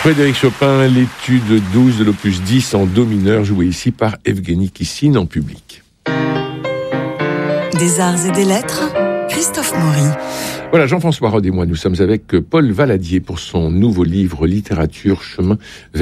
Frédéric Chopin, l'étude 12 de l'opus 10 en do mineur, jouée ici par Evgeny Kissine en public. Des arts et des lettres, Christophe Maury. Voilà, Jean-François Rode et moi, nous sommes avec Paul Valadier pour son nouveau livre Littérature, chemin vers